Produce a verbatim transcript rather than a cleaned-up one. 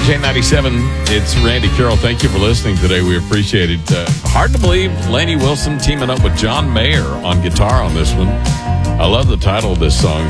K ninety-seven, it's Randy Carroll. Thank you for listening today. We appreciate it. Uh, hard to believe Lainey Wilson teaming up with John Mayer on guitar on this one. I love the title of this song.